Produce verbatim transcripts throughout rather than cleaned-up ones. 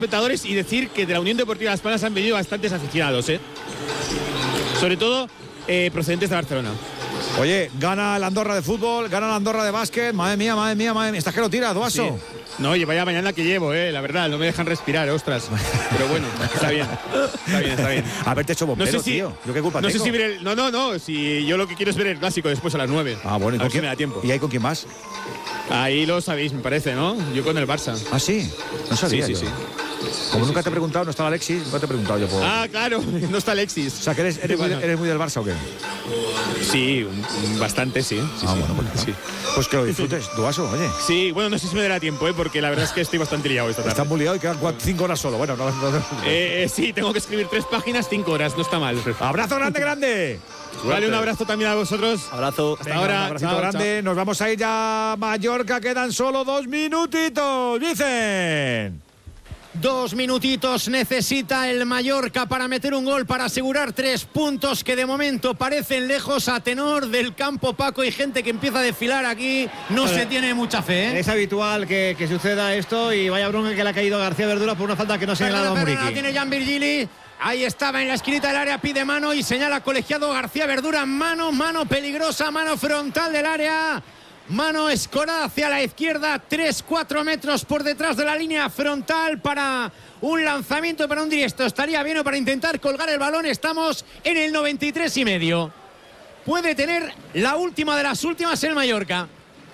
espectadores y decir que de la Unión Deportiva Las Palmas han venido bastantes aficionados, ¿eh? Sobre todo eh, procedentes de Barcelona. Oye, gana la Andorra de fútbol, gana la Andorra de básquet. Madre mía, madre mía, madre mía. ¿Estás que lo tiras, Duaso? Sí. No, oye, vaya mañana que llevo, eh, la verdad, no me dejan respirar, ostras. Pero bueno, está bien. Está bien, está bien. Haberte hecho bombero, no sé si, tío. ¿Yo qué culpa no tengo? sé si ver el, no, no, no. Si yo lo que quiero es ver el clásico después a las nueve. Ah, bueno, ¿y a con ver si quién me da tiempo? ¿Y ahí con quién más? Ahí lo sabéis, me parece, ¿no? Yo con el Barça. Ah, sí. No sabía. Sí, sí, yo. sí. Como sí, nunca sí, te he preguntado, no está Alexis, nunca te he preguntado yo por. Ah, claro, no está Alexis. O sea, que eres, eres, bueno. muy, eres muy del Barça o qué? Sí, bastante, sí. sí ah, sí. bueno, pues, sí. pues que lo disfrutes, Duaso, oye. Sí, bueno, no sé si me dará tiempo, ¿eh? Porque la verdad es que estoy bastante liado esta tarde. Estás muy liado y quedan cuatro, cinco horas solo. Bueno, no, no, no. Eh, eh, sí, tengo que escribir tres páginas, cinco horas, no está mal. Abrazo grande, grande. Vale, un abrazo también a vosotros. Abrazo. Hasta Venga, ahora. un abracito Chao, grande. chao. Nos vamos a ir ya a Mallorca. Quedan solo dos minutitos. Dicen. Dos minutitos necesita el Mallorca para meter un gol, para asegurar tres puntos que de momento parecen lejos a tenor del campo, Paco, y gente que empieza a desfilar aquí. No se tiene mucha fe, ¿eh? Es habitual que, que suceda esto y vaya bronca que le ha caído a García Verdura por una falta que no se ha Perdona, dado a perdona, Muriqui. la tiene Jan Virgili. Ahí estaba en la esquinita del área, pide mano y señala colegiado García Verdura. Mano, mano peligrosa, mano frontal del área. Mano escorada hacia la izquierda, tres cuatro metros por detrás de la línea frontal para un lanzamiento, para un directo. Estaría bien o para intentar colgar el balón. Estamos en el noventa y tres y medio. Puede tener la última de las últimas el Mallorca.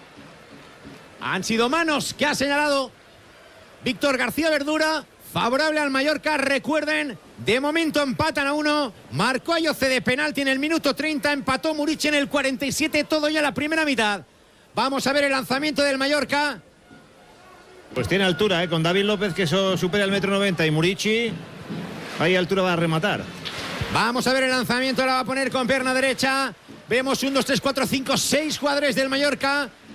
Han sido manos que ha señalado Víctor García Verdura. Favorable al Mallorca, recuerden, de momento empatan a uno. Marcó Ayoce de penalti en el minuto treinta, empató Muriqui en el cuarenta y siete, todo ya la primera mitad. Vamos a ver el lanzamiento del Mallorca. Pues tiene altura, ¿eh? Con David López, que eso supera el metro noventa, y Muriqui, ahí altura va a rematar. Vamos a ver el lanzamiento, la va a poner con pierna derecha. Vemos un, dos, tres, cuatro, cinco, seis jugadores del Mallorca.